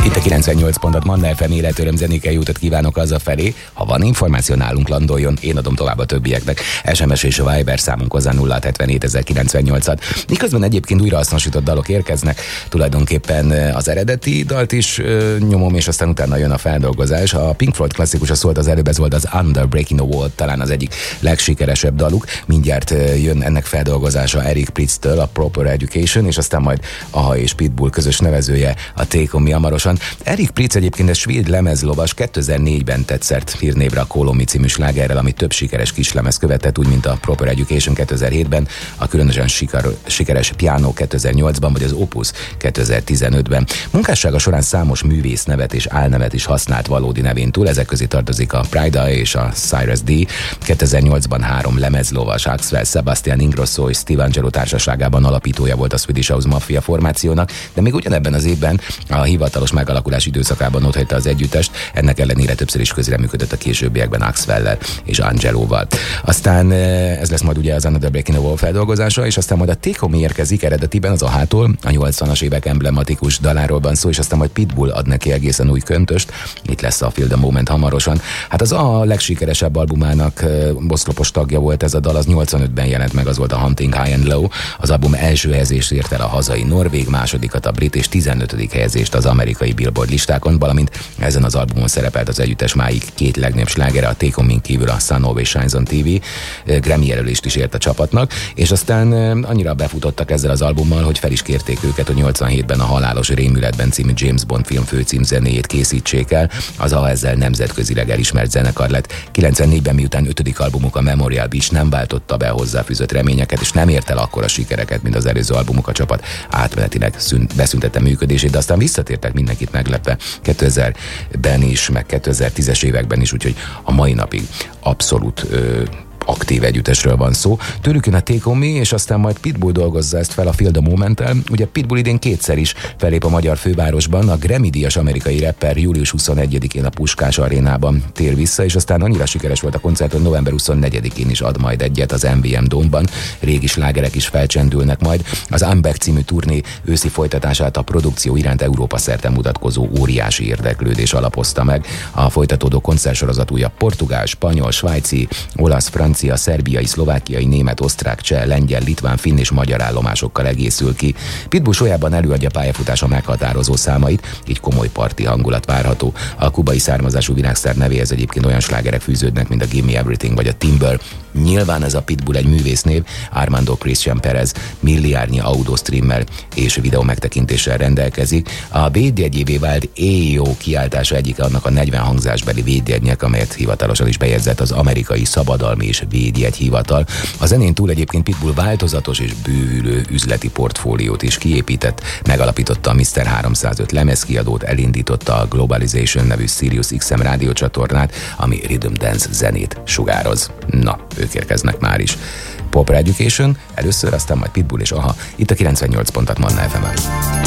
Itt a 98 pontot Manna FM életöröm zenékei útot kívánok hazafelé. Ha van információ, nálunk landoljon, én adom tovább a többieknek. SMS és Viber számunk hozzá 077 Miközben egyébként újrahasznosított dalok érkeznek, tulajdonképpen az eredeti dalt is nyomom, és aztán utána jön a feldolgozás. A Pink Floyd klasszikusa szólt az előbb, ez volt az Under Breaking the Wall, talán az egyik legsikeresebb daluk. Mindjárt jön ennek feldolgozása Eric Prydz-től, a Proper Education, és aztán majd Aha és Pitbull közös nevezője, a Take On Me hamarosan. Eric Prydz egyébként egy svéd lemezlovas, 2004-ben tett szert hírnévre a Call On Me című slágerrel, ami több sikeres kislemez követett, úgy mint a Proper Education 2007-ben, a különösen sikeres Piano 2008-ban, vagy az Opus 2015-ben. Munkássága során számos művész nevet és álnevet is használt valódi nevén túl, ezek közé tartozik a Pride és a Cyrus D. 2008-ban 3 lemezlovas, Axwell, Sebastian Ingrosso és Steve Angelo társaságában alapítója volt a Swedish House Mafia formációnak, de még ugyanebben az évben a hivatalos megalakulás időszakában otthagyta az együttest, ennek ellenére többször is közreműködött a későbbiekben Axwell-lel és Angelóval. Aztán ez lesz majd ugye az Another Breaking the Wall feldolgozása, és aztán majd a Take On Me érkezik eredetiben az Ahától, a 80-as évek emblematikus daláról van szó, és aztán majd Pitbull ad neki egészen új köntöst, itt lesz a Feel the Moment hamarosan. Hát az a legsikeresebb albumának oszlopos tagja volt ez a dal, az 85-ben jelent meg, az volt a Hunting High and Low, az album első helyezést ért el a hazai norvég, másodikat a brit és 15. helyezést az amerikai Billboard listákon, valamint ezen az albumon szerepelt az együttes máig 2 legnagyobb slágere, a Take On Me kívül a Sun Always Shines on TV, Grammy jelölést is ért a csapatnak, és aztán annyira befutottak ezzel az albummal, hogy fel is kérték őket, hogy 87-ben a Halálos Rémületben című James Bond film főcímzenéjét készítsék el, az ezzel nemzetközileg elismert zenekar lett. 94-ben, miután 5. albumuk a Memorial Beach nem váltotta be hozzáfűzött reményeket, és nem ért el akkora sikereket, mint az előző albumuk, a csapat átmenetileg beszüntette működését, de aztán visszatértek, mindenkit meglepve 2000-ben is, meg 2010-es években is, úgyhogy a mai napig abszolút aktív együttesről van szó. Tőlük jön a Take On Me, és aztán majd Pitbull dolgozza ezt fel a Feel the Moment-tel. Ugye Pitbull idén 2-szer is felép a magyar fővárosban, a Grammy-díjas amerikai rapper július 21-én a Puskás arénában tér vissza, és aztán annyira sikeres volt a koncert, hogy november 24-én is ad majd egyet az MVM Dome-ban. Régi slágerek is felcsendülnek majd. Az I'm Back című turné őszi folytatását a produkció iránt Európa szerte mutatkozó óriási érdeklődés alapozta meg. A folytatódó koncertsorozat újabb portugál, spanyol, svájci, olasz, francia, szerbiai, szlovákiai, német, osztrák, cseh, lengyel, litván, finn és magyar állomásokkal egészül ki. Pitbull sójában előadja pályafutása meghatározó számait, így komoly parti hangulat várható. A kubai származású világsztár nevéhez egyébként olyan slágerek fűződnek, mint a Give Me Everything vagy a Timber. Nyilván ez a Pitbull egy művésznév, Armando Christian Perez milliárdnyi audiostreammel és videó megtekintéssel rendelkezik. A védjegyévé vált EO kiáltása egyik annak a 40 hangzásbeli védjegynek, amelyet hivatalosan is bejegyzett az amerikai szabadalmi és védjegyhivatal. A zenén túl egyébként Pitbull változatos és bővülő üzleti portfóliót is kiépített, megalapította a Mr. 305 lemezkiadót, elindította a Globalization nevű Sirius XM rádiócsatornát, ami rhythm dance zenét sugároz. Na, ők érkeznek már is. Proper Education, először, aztán majd Pitbull és Aha, itt a 98 pontot Manna FM-en.